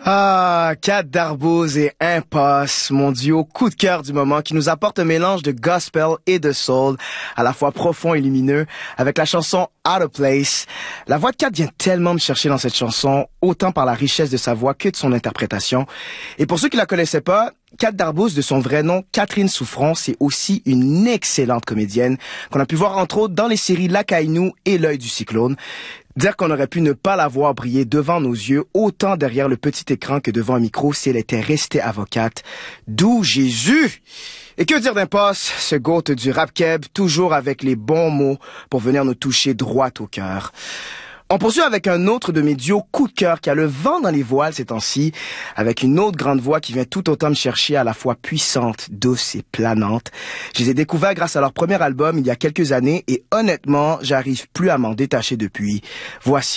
Ah, Kat Darbouze et Impasse, mon duo coup de cœur du moment qui nous apporte un mélange de gospel et de soul, à la fois profond et lumineux, avec la chanson Out of Place. La voix de Kat vient tellement me chercher dans cette chanson, autant par la richesse de sa voix que de son interprétation. Et pour ceux qui la connaissaient pas, Kat Darbouze, de son vrai nom, Catherine Souffrant, c'est aussi une excellente comédienne qu'on a pu voir entre autres dans les séries La Caille-nous et L'œil du cyclone. Dire qu'on aurait pu ne pas la voir briller devant nos yeux, autant derrière le petit écran que devant un micro si elle était restée avocate. D'où Jésus! Et que dire d'Impasse, ce goat du rap keb, toujours avec les bons mots pour venir nous toucher droit au cœur. On poursuit avec un autre de mes duos coup de cœur qui a le vent dans les voiles ces temps-ci, avec une autre grande voix qui vient tout autant me chercher, à la fois puissante, douce et planante. Je les ai découverts grâce à leur premier album il y a quelques années et honnêtement, j'arrive plus à m'en détacher depuis. Voici